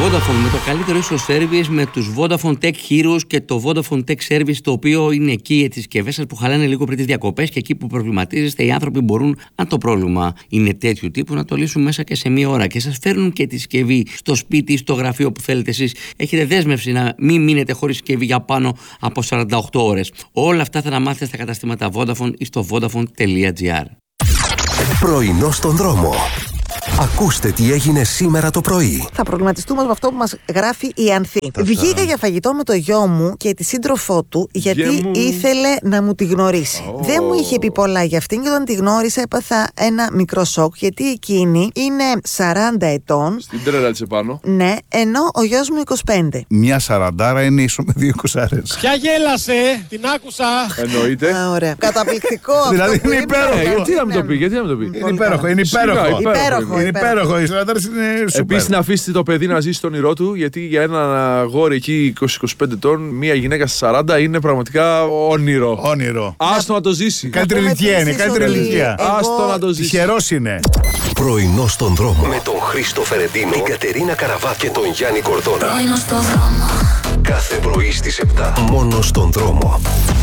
Vodafone με το καλύτερο ίσο service, με τους Vodafone Tech Heroes και το Vodafone Tech Service, το οποίο είναι εκεί για τις συσκευές σας που χαλάνε λίγο πριν τις διακοπές και εκεί που προβληματίζεστε. Οι άνθρωποι μπορούν, αν το πρόβλημα είναι τέτοιου τύπου, να το λύσουν μέσα και σε μία ώρα και σας φέρνουν και τη συσκευή στο σπίτι, στο γραφείο που θέλετε εσείς. Έχετε δέσμευση να μην μείνετε χωρίς συσκευή για πάνω από 48 ώρες. Όλα αυτά θα τα μάθετε στα καταστήματα Vodafone ή στο vodafone.gr. Πρωινό στον δρόμο. Ακούστε τι έγινε σήμερα το πρωί. Θα προβληματιστούμε με αυτό που μας γράφει η Ανθή. Βγήκα για φαγητό με το γιο μου και τη σύντροφό του γιατί ήθελε να μου τη γνωρίσει. Δεν μου είχε πει πολλά για αυτήν και όταν τη γνώρισα έπαθα ένα μικρό σοκ, γιατί εκείνη είναι 40 ετών. Στην τρέλα της επάνω. Ναι, ενώ ο γιος μου 25. Μια 40 είναι ίσο με 2 20. Ποια γέλασε, την άκουσα. Εννοείται. Ωραία. Καταπληκτικό αυτό. Δηλαδή που είναι είπε. υπέροχο. Γιατί να μην το πει, γιατί να μην το πει. Είναι υπέροχο, είναι υπέροχο. Υπέροχο. Είναι υπέροχο. Οι 40 είναι σούπερ. Επίσης να αφήσετε το παιδί να ζήσει τον όνειρό του, γιατί για ένα αγόρι εκεί 20-25 ετών, μια γυναίκα στα 40 είναι πραγματικά όνειρο. Όνειρο. Άστο να το ζήσει. Καλύτερη ηλικία είναι, καλύτερη ηλικία. Άστο να το ζήσει. Τυχερός είναι. Πρωινό στον δρόμο. Με τον Χρήστο Φερεντίνο, την Κατερίνα Καραβά και τον Γιάννη Κορδόνα. Πρωινό στον δρόμο. Κάθε πρωί στις 7. Μόνο στον δρόμο.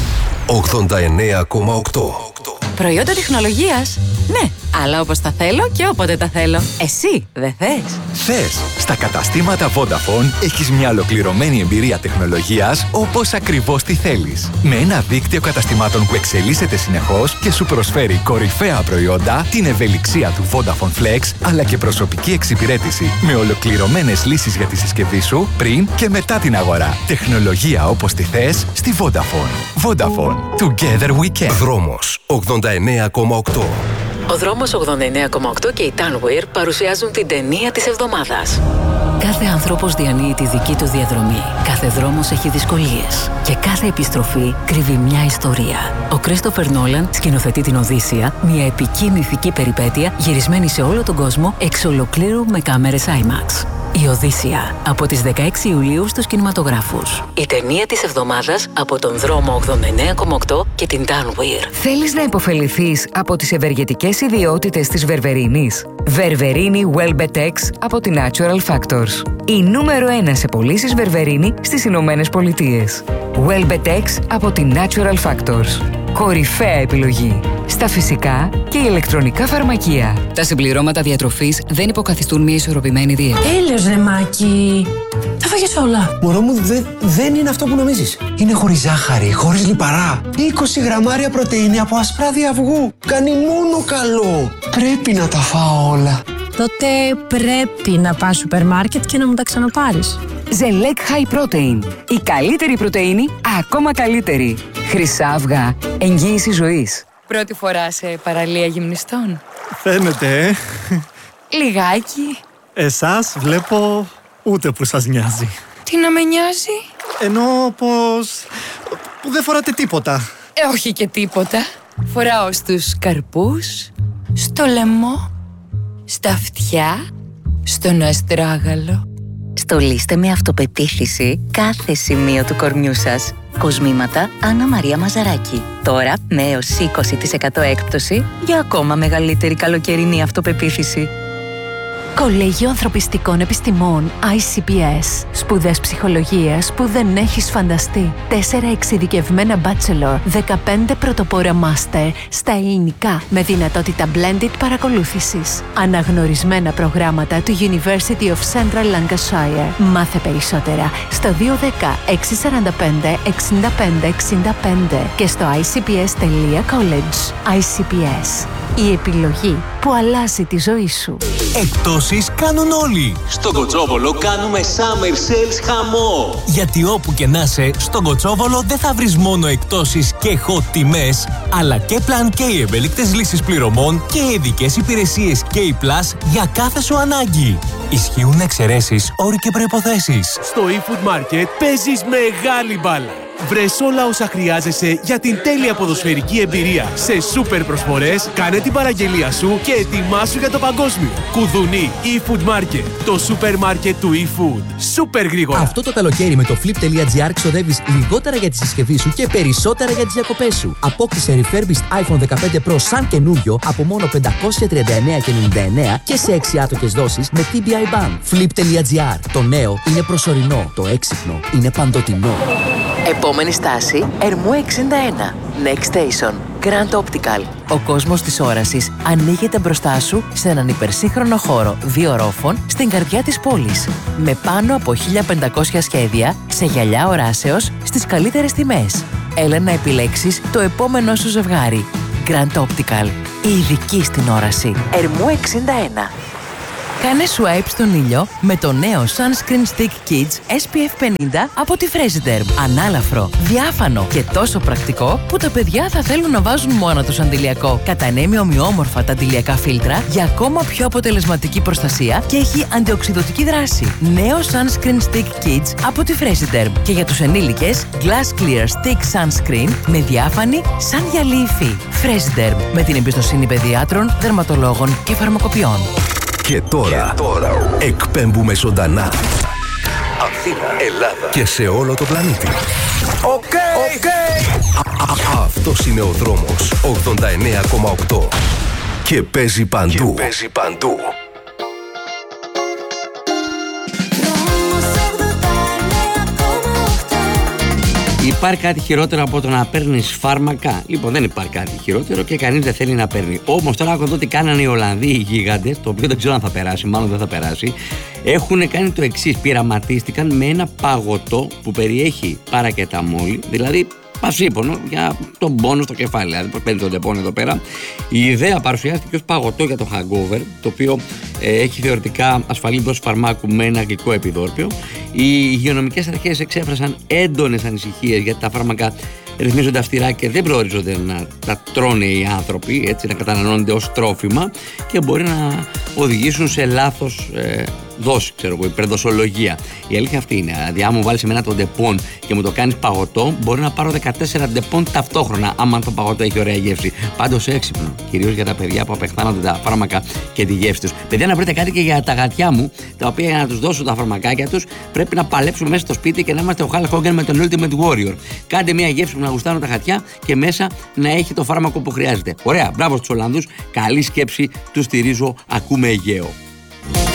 89,8. Προϊόντα τεχνολογίας. Ναι, αλλά όπως τα θέλω και όποτε τα θέλω. Εσύ δεν θες? Θες. Στα καταστήματα Vodafone έχεις μια ολοκληρωμένη εμπειρία τεχνολογίας όπως ακριβώς τη θέλεις. Με ένα δίκτυο καταστημάτων που εξελίσσεται συνεχώς και σου προσφέρει κορυφαία προϊόντα, την ευελιξία του Vodafone Flex, αλλά και προσωπική εξυπηρέτηση με ολοκληρωμένες λύσεις για τη συσκευή σου πριν και μετά την αγορά. Τεχνολογία όπως τη θες στη Vodafone. Vodafone. Together we can. Δρόμος 89,8. Ο δρόμος 89,8 και η Tanwear παρουσιάζουν την ταινία της εβδομάδας. Κάθε άνθρωπος διανύει τη δική του διαδρομή. Κάθε δρόμος έχει δυσκολίες. Και κάθε επιστροφή κρύβει μια ιστορία. Ο Κρίστοφερ Νόλαν σκηνοθετεί την Οδύσσεια, μια επική μυθική περιπέτεια γυρισμένη σε όλο τον κόσμο εξ ολοκλήρου με κάμερες IMAX. Η Οδύσσεια, από τις 16 Ιουλίου στους κινηματογράφους. Η ταινία της εβδομάδας από τον δρόμο 89,8 και την Tanwear. Θέλεις να υποφεληθείς από τις ευεργετικές ιδιότητες της βερβερίνης? Βερβερίνη Welbetex από την Natural Factors. Η νούμερο 1 σε πωλήσεις βερβερίνη στις Ηνωμένες Πολιτείες. Welbetex από την Natural Factors. Κορυφαία επιλογή στα φυσικά και ηλεκτρονικά φαρμακεία. Τα συμπληρώματα διατροφής δεν υποκαθιστούν μια ισορροπημένη δίαιτα. Τέλειος ρε Μάκη. Τα φάγες όλα. Μωρό μου, δεν είναι αυτό που νομίζεις. Είναι χωρίς ζάχαρη, χωρίς λιπαρά. 20 γραμμάρια πρωτεΐνη από ασπράδι αυγού. Κάνει μόνο καλό. Πρέπει να τα φάω όλα. Τότε πρέπει να πας σούπερ μάρκετ και να μου τα ξαναπάρεις. Zelec High Protein. Η καλύτερη πρωτεΐνη, ακόμα καλύτερη. Χρυσά αυγά. Εγγύηση ζωής. Πρώτη φορά σε παραλία γυμνιστών? Φαίνεται, Λιγάκι. Εσάς βλέπω ούτε που σας νοιάζει. Τι να με νοιάζει? Ενώ πως που δεν φοράτε τίποτα. Όχι και τίποτα. Φοράω στους καρπούς, στο λαιμό, στα αυτιά, στον αστράγαλο. Στολίστε με αυτοπεποίθηση κάθε σημείο του κορμιού σας. Κοσμήματα Άννα Μαρία Μαζαράκη. Τώρα με έως 20% έκπτωση για ακόμα μεγαλύτερη καλοκαιρινή αυτοπεποίθηση. Κολέγιο Ανθρωπιστικών Επιστημών ICPS. Σπουδές ψυχολογίας που δεν έχεις φανταστεί. 4 εξειδικευμένα bachelor, 15 πρωτοπόρα master στα ελληνικά με δυνατότητα blended παρακολούθησης. Αναγνωρισμένα προγράμματα του University of Central Lancashire. Μάθε περισσότερα στο 210 645 65 65 και στο icps.college. ICPS. Η επιλογή που αλλάζει τη ζωή σου. Εκτόσεις κάνουν όλοι. Στον Κοτσόβολο κάνουμε Summer Sales χαμό. Γιατί όπου και να είσαι, στον Κοτσόβολο δεν θα βρεις μόνο εκτόσεις και hot τιμές, αλλά και Plan K ευέλικτες λύσεις πληρωμών και ειδικές υπηρεσίες K Plus για κάθε σου ανάγκη. Ισχύουν εξαιρέσεις, όροι και προϋποθέσεις. Στο eFood Market παίζεις μεγάλη μπάλα. Βρες όλα όσα χρειάζεσαι για την τέλεια ποδοσφαιρική εμπειρία. Σε σούπερ προσφορές, κάνε την παραγγελία σου και ετοιμάσου για το παγκόσμιο. Κουδουνί eFood Market, το σούπερ μάρκετ του eFood. Σούπερ γρήγορα. Αυτό το καλοκαίρι με το flip.gr ξοδεύεις λιγότερα για τη συσκευή σου και περισσότερα για τις διακοπές σου. Απόκτησε refurbished iPhone 15 Pro σαν καινούριο από μόνο 539,99 και σε 6 άτοκες δόσεις με TBI Ban. Flip.gr. Το νέο είναι προσωρινό. Το έξυπνο είναι παντοτινό. Επόμενη στάση, Ερμού 61. Next Station, Grand Optical. Ο κόσμος της όρασης ανοίγεται μπροστά σου σε έναν υπερσύγχρονο χώρο 2 ορόφων στην καρδιά της πόλης. Με πάνω από 1.500 σχέδια σε γυαλιά οράσεως στις καλύτερες τιμές. Έλα να επιλέξεις το επόμενό σου ζευγάρι. Grand Optical. Η ειδική στην όραση. Ερμού 61. Κάνε swipe στον ήλιο με το νέο Sunscreen Stick Kids SPF 50 από τη Fresiderm. Ανάλαφρο, διάφανο και τόσο πρακτικό που τα παιδιά θα θέλουν να βάζουν μόνο τους αντιλιακό. Κατανέμει ομοιόμορφα τα αντιλιακά φίλτρα για ακόμα πιο αποτελεσματική προστασία και έχει αντιοξειδωτική δράση. Νέο Sunscreen Stick Kids από τη Fresiderm. Και για τους ενήλικες, Glass Clear Stick Sunscreen με διάφανη σαν γυαλί υφή. Fresiderm, με την εμπιστοσύνη παιδιάτρων, δερματολόγων και φαρμακοποιών. Και τώρα εκπέμπουμε ζωντανά Αθήνα, Ελλάδα και σε όλο το πλανήτη. Αυτός είναι ο δρόμος 89,8 και παίζει παντού. Υπάρχει κάτι χειρότερο από το να παίρνεις φάρμακα? Λοιπόν, δεν υπάρχει κάτι χειρότερο και κανείς δεν θέλει να παίρνει. Όμως τώρα έχω δω τι κάνανε οι Ολλανδοί, οι γίγαντες, το οποίο δεν ξέρω αν θα περάσει, μάλλον δεν θα περάσει. Έχουν κάνει το εξής: πειραματίστηκαν με ένα παγωτό που περιέχει παρακεταμόλη, δηλαδή πασίπονο για τον πόνο στο κεφάλι. Δηλαδή, πώς παίρνει τον τεπώνο εδώ πέρα. Η ιδέα παρουσιάστηκε ως παγωτό για το hangover, το οποίο έχει θεωρητικά ασφαλή δόση φαρμάκου με ένα γλυκό επιδόρπιο. Οι υγειονομικές αρχές εξέφρασαν έντονες ανησυχίες γιατί τα φάρμακα ρυθμίζονται αυστηρά και δεν προορίζονται να τα τρώνε οι άνθρωποι, έτσι, να καταναλώνονται ως τρόφιμα και μπορεί να οδηγήσουν σε λάθος δόση, ξέρω εγώ, υπερδοσολογία. Η αλήθεια αυτή είναι. Δηλαδή, άμα μου βάλεις εμένα τον ντεπών και μου το κάνεις παγωτό, μπορεί να πάρω 14 ντεπών ταυτόχρονα, άμα το παγωτό έχει ωραία γεύση. Πάντως έξυπνο, κυρίως για τα παιδιά που απεχθάνονται τα φάρμακα και τη γεύση τους. Παιδιά, να βρείτε κάτι και για τα γατιά μου, τα οποία για να τους δώσω τα φαρμακάκια τους πρέπει να παλέψουμε μέσα στο σπίτι και να είμαστε ο Hulk Hogan με τον Ultimate Warrior. Κάντε μια γεύση που να γουστάρουν τα γατιά και μέσα να έχει το φάρμακο που χρειάζεται. Ωραία, μπράβο στους Ολλανδούς, καλή σκέψη, τους στηρίζω, ακούμε Αιγαίο.